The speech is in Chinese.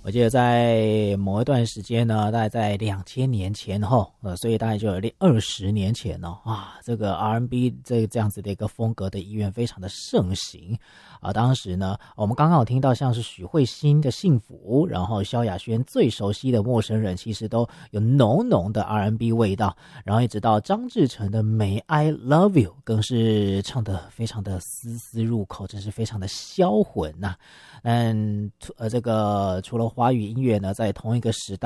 我记得在某一段时间呢，大概在2000年前后，所以大概就有20年前哦，这个 R&B 这样子的一个风格的音乐非常的盛行啊。当时呢，我们刚刚有听到像是许慧欣的《幸福》，然后萧亚轩最熟悉的《陌生人》，其实都有浓浓的 R&B 味道，然后一直到张志成的《May I Love You》，更是唱得非常的丝丝入口，真是非常的销魂呐。这个除了华语音乐呢，在同一个时代